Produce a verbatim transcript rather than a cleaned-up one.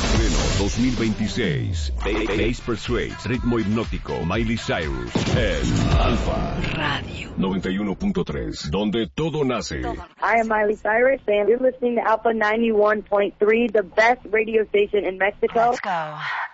Estreno dos mil veintiséis. Bass Persuades, ritmo hipnótico, Miley Cyrus, en Alfa Radio noventa y uno punto tres, donde todo nace. I am Miley Cyrus, and you're listening to Alpha ninety-one point three, the best radio station in Mexico. Let's go.